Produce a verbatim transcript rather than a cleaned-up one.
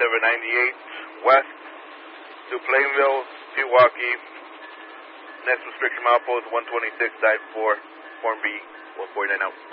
seven ninety-eight west to Plainville, Pewaukee. Next restriction milepost one twenty-six, dive four, Form B, one forty-nine out.